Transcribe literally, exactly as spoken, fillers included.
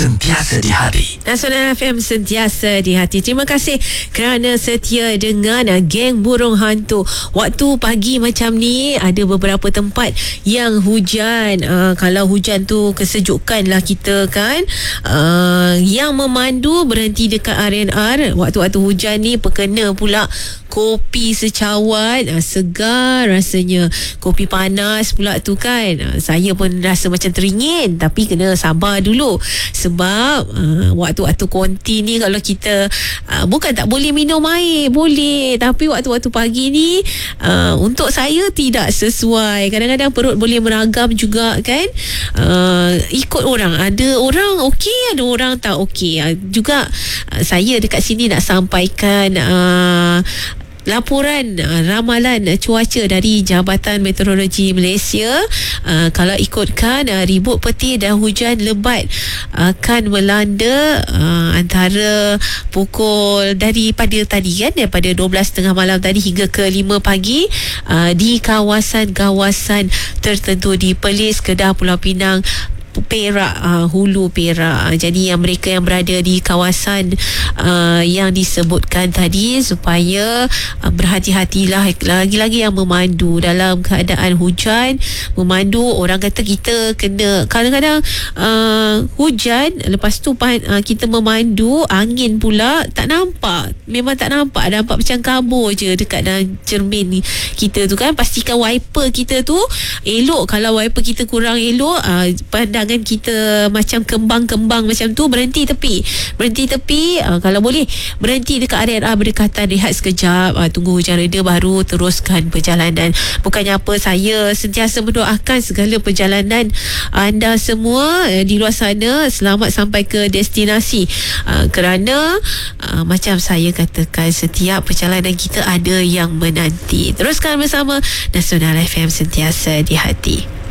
sentiasa di hati. Nasional F M sentiasa di hati. Terima kasih kerana setia dengan uh, geng burung hantu. Waktu pagi macam ni ada beberapa tempat yang hujan. Uh, kalau hujan tu kesejukan lah kita kan. Uh, yang memandu berhenti dekat R and R. Waktu-waktu hujan ni perkena pula kopi secawan. Uh, segar rasanya. Kopi panas pula tu kan. Uh, saya pun rasa macam teringin, tapi kena sabar dulu. Sebab uh, waktu-waktu konti ni kalau kita uh, bukan tak boleh minum air, boleh, tapi waktu-waktu pagi ni uh, untuk saya tidak sesuai. Kadang-kadang perut boleh meragam juga kan. Uh, ikut orang, ada orang okey, ada orang tak okey. Uh, juga uh, saya dekat sini nak sampaikan uh, laporan uh, ramalan uh, cuaca dari Jabatan Meteorologi Malaysia. Uh, kalau ikutkan uh, ribut petir dan hujan lebat akan melanda uh, antara pukul daripada tadi kan, daripada dua belas tiga puluh malam tadi hingga ke lima pagi uh, di kawasan-kawasan tertentu di Perlis, Kedah, Pulau Pinang, Perak, uh, Hulu Perak. Jadi yang mereka yang berada di kawasan uh, yang disebutkan tadi supaya uh, berhati-hatilah. Lagi-lagi yang memandu dalam keadaan hujan, memandu, orang kata kita kena kadang-kadang uh, hujan, lepas tu uh, kita memandu, angin pula tak nampak, memang tak nampak, nampak macam kabur je dekat dalam cermin ni kita tu kan. Pastikan wiper kita tu elok. Kalau wiper kita kurang elok, uh, pandang jangan kita macam kembang-kembang macam tu, berhenti tepi. Berhenti tepi, uh, kalau boleh berhenti dekat R and R berdekatan, rehat sekejap, uh, tunggu hujan reda baru teruskan perjalanan. Bukannya apa, saya sentiasa mendoakan segala perjalanan anda semua uh, di luar sana selamat sampai ke destinasi. Uh, kerana uh, macam saya katakan, setiap perjalanan kita ada yang menanti. Teruskan bersama Nasional F M sentiasa di hati.